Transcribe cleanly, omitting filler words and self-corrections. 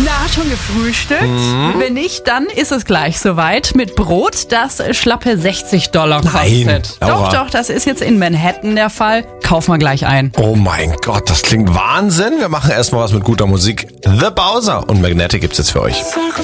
Na, schon gefrühstückt? Wenn nicht, dann ist es gleich soweit mit Brot, das schlappe $60 kostet. Nein, Laura. Doch, das ist jetzt in Manhattan der Fall. Kauf mal gleich ein. Oh mein Gott, das klingt Wahnsinn. Wir machen erstmal was mit guter Musik. The Bowser und Magnetic gibt's jetzt für euch.